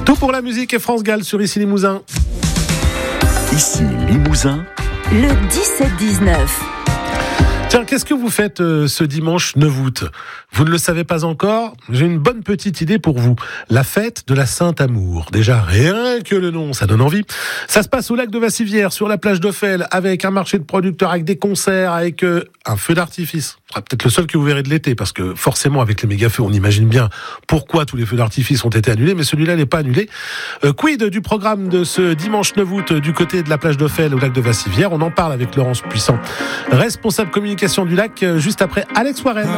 Tout pour la musique et France Gall sur Ici Limousin. Ici Limousin, le 17-19. Tiens, qu'est-ce que vous faites ce dimanche 9 août ? Vous ne le savez pas encore ? J'ai une bonne petite idée pour vous. La fête de la Sainte-Amour. Déjà, rien que le nom, ça donne envie. Ça se passe au lac de Vassivière, sur la plage d'Ophel, avec un marché de producteurs, avec des concerts, avec un feu d'artifice. Ce sera peut-être le seul que vous verrez de l'été, parce que forcément, avec les méga-feux, on imagine bien pourquoi tous les feux d'artifice ont été annulés, mais celui-là n'est pas annulé. Quid du programme de ce dimanche 9 août du côté de la plage d'Ophel, au lac de Vassivière ? On en parle avec Laurence Puissant, responsable communication du lac, juste après Alex Warren.